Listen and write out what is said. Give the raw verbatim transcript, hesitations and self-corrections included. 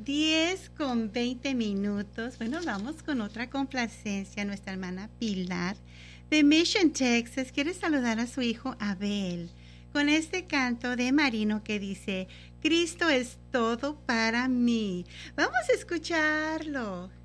diez con veinte minutos. Bueno, vamos con otra complacencia. Nuestra hermana Pilar de Mission, Texas, quiere saludar a su hijo Abel con este canto de Marino que dice: Cristo es todo para mí. Vamos a escucharlo.